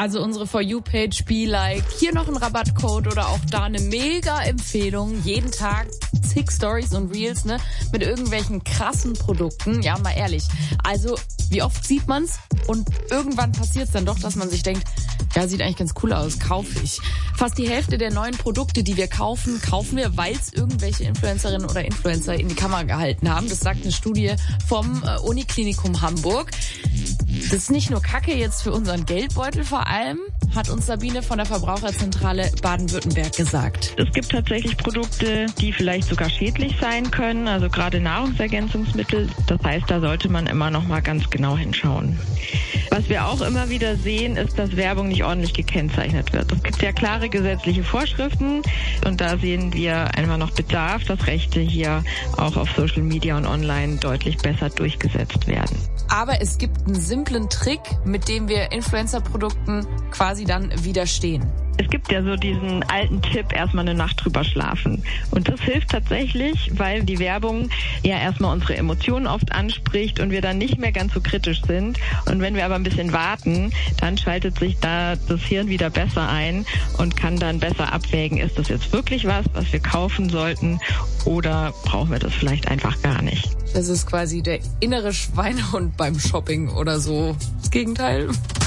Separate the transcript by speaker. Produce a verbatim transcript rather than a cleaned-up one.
Speaker 1: Also unsere For You-Page, Be Like, hier noch ein Rabattcode oder auch da eine Mega-Empfehlung. Jeden Tag zig Stories und Reels, ne, mit irgendwelchen krassen Produkten. Ja, mal ehrlich. Also, wie oft sieht man's? Und irgendwann passiert's dann doch, dass man sich denkt, ja, sieht eigentlich ganz cool aus, kaufe ich. Fast die Hälfte der neuen Produkte, die wir kaufen, kaufen wir, weil es irgendwelche Influencerinnen oder Influencer in die Kamera gehalten haben. Das sagt eine Studie vom äh, Uniklinikum Hamburg. Das ist nicht nur Kacke jetzt für unseren Geldbeutel vor allem, hat uns Sabine von der Verbraucherzentrale Baden-Württemberg gesagt.
Speaker 2: Es gibt tatsächlich Produkte, die vielleicht sogar schädlich sein können, also gerade Nahrungsergänzungsmittel. Das heißt, da sollte man immer noch mal ganz genau hinschauen. Was wir auch immer wieder sehen, ist, dass Werbung nicht ordentlich gekennzeichnet wird. Es gibt ja klare gesetzliche Vorschriften und da sehen wir einfach noch Bedarf, dass Rechte hier auch auf Social Media und online deutlich besser durchgesetzt werden.
Speaker 1: Aber es gibt einen simplen Trick, mit dem wir Influencer-Produkten quasi dann widerstehen.
Speaker 2: Es gibt ja so diesen alten Tipp, erstmal eine Nacht drüber schlafen. Und das hilft tatsächlich, weil die Werbung ja erstmal unsere Emotionen oft anspricht und wir dann nicht mehr ganz so kritisch sind. Und wenn wir aber ein bisschen warten, dann schaltet sich da das Hirn wieder besser ein und kann dann besser abwägen, ist das jetzt wirklich was, was wir kaufen sollten oder brauchen wir das vielleicht einfach gar nicht.
Speaker 1: Das ist quasi der innere Schweinehund beim Shopping oder so. Das Gegenteil.